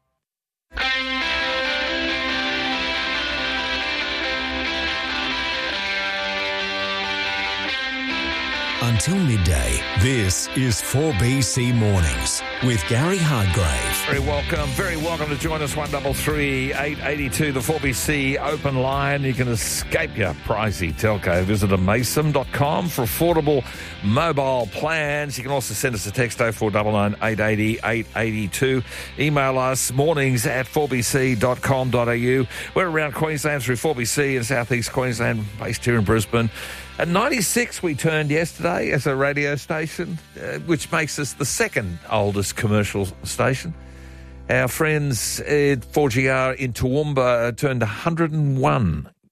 Until midday, this is 4BC Mornings with Gary Hardgrave. Very welcome to join us, 133 882, the 4BC open line. You can escape your pricey telco. Visit amason.com for affordable mobile plans. You can also send us a text 0499 880 882. Email us mornings@4bc.com.au. We're around Queensland through 4BC in southeast Queensland, based here in Brisbane. At 96 we turned yesterday as a radio station, which makes us the second oldest commercial station. Our friends at 4GR in Toowoomba turned 101